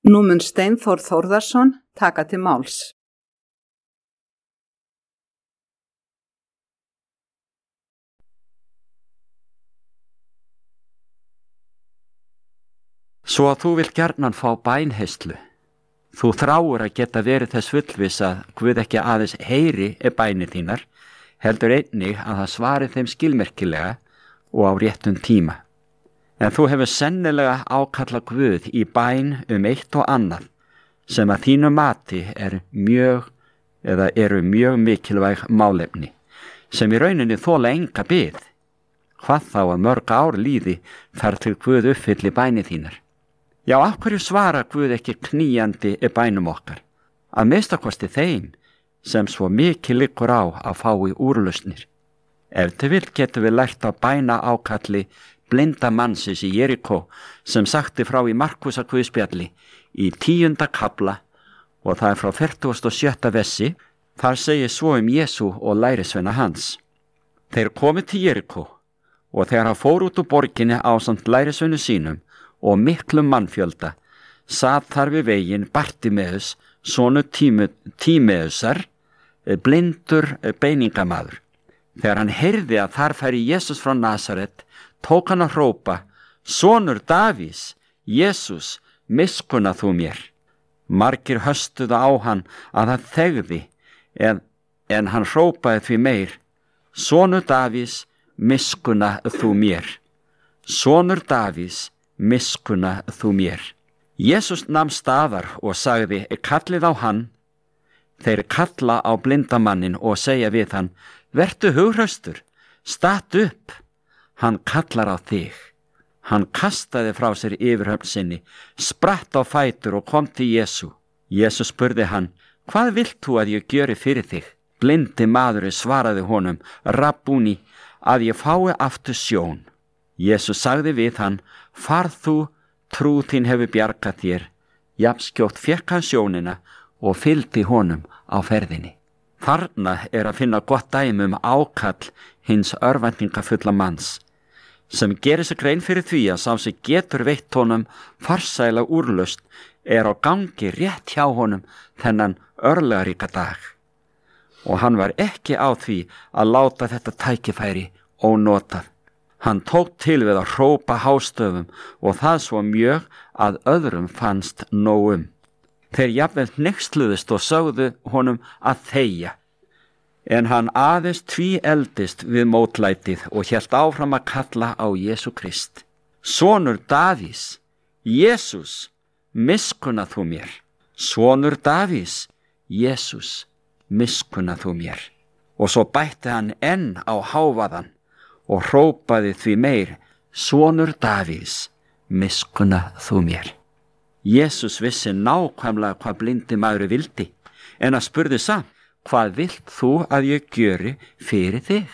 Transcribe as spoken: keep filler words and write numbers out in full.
Nú mun Steinþór Þórðarson taka til máls. Svo að þú vilt gjarnan fá bænheyslu. Þú þráir að geta verið þess fullviss að Guð ekki aðeins heyri bænir þínar, heldur einnig að það svari þeim skilmerkilega og á réttum tíma. En þú hefur sennilega ákallað Guð í bæn um eitt og annað, sem að þínu mati er mjög eða eru mjög mikilvæg málefni, sem í rauninni þola enga bið. Hvað þá að mörg ár líði þar til Guð uppfylli bænir þínar? Já, af hverju svara Guð ekki knýjandi bænum okkar? Að minnstakosti þeim sem svo mikið liggur á að fái úrlausnir. Ef til vill getum við lært að bæna ákalli blinda mannsins í Jerikó sem sagti frá í Markúsar guðspjalli í tíunda kafla og það er frá fertugasta og sjötta versi. Þar segir svo um Jesú og lærisveina hans. Þeir komu til Jerikó og þegar hann fór út úr borginni ásamt lærisveinu sínum og miklum mannfjölda, sat þar við veginn Bartimeus, sonu Tímeusar, blindur beiningamaður. Þegar hann heyrði að þar færi Jesús frá Nasaret, tók hann að hrópa: Sonur Davís, Jesús, miskunna þú mér. Margir höstuðu á hann að hann þegði, en, en hann hrópaði því meir: Sonur Davís, miskunna þú mér. Sonur Davís, miskunna þú mér. Jesús nam staðar og sagði: Kallið á hann. Þeir kalla á blindamannin og segja við hann: Vertu hughraustur, stattu upp. Hann kallar á þig. Hann kastaði frá sér yfirhöfn sinni, spratt á fætur og kom til Jesú. Jesús spurði hann: Hvað vilt þú að ég gjöri fyrir þig? Blindi maðurinn svaraði honum: Rabbúni, að ég fái aftur sjón. Jesús sagði við hann: Farð þú, trú þín hefur bjargað þér. Jafnskjótt fékk hann sjónina og fylgdi honum á ferðinni. Þarna er að finna gott dæmi um ákall hins örvæntingafulla manns, sem gerir sig grein fyrir því að sá sem getur veitt honum farsæla úrlausn er á gangi rétt hjá honum þennan örlagaríka dag. Og hann var ekki á því að láta þetta tækifæri ónotað. Hann tók til við að hrópa hástöfum og það svo mjög að öðrum fannst nóg um. Þeir jafnvel hneyksluðust og sögðu honum að þegja. En hann aðeins tvíeldist við mótlætið og hélt áfram að kalla á Jesú Krist. Sonur Davís, Jesús, miskunna þú mér. Sonur Davís, Jesús, miskunna þú mér. Og svo bætti hann enn á hávaðan og hrópaði því meir: Sonur Davís, miskunna þú mér. Jesús vissi nákvæmlega hvað blindi maður vildi, en að spurði samt: Hvað vilt þú að ég gjöri fyrir þig?